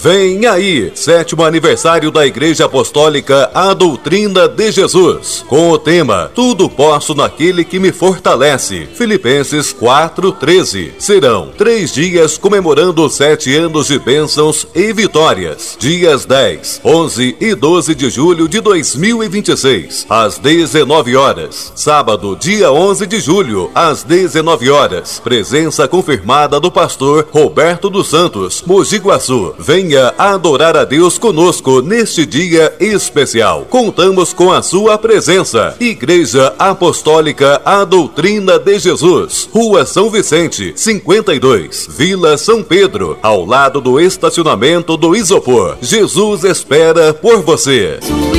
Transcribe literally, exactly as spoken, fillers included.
Vem aí, sétimo aniversário da Igreja Apostólica A Doutrina de Jesus, com o tema Tudo Posso Naquele que Me Fortalece, Filipenses quatro, treze. Serão três dias comemorando sete anos de bênçãos e vitórias. Dias dez, onze e doze de julho de dois mil e vinte e seis, às dezenove horas. Sábado, dia onze de julho, às dezenove horas. Presença confirmada do pastor Roberto dos Santos, Mogi Guaçu. Venha adorar a Deus conosco neste dia especial. Contamos com a sua presença. Igreja Apostólica A Doutrina de Jesus, Rua São Vicente, cinquenta e dois, Vila São Pedro, ao lado do estacionamento do Isopor. Jesus espera por você.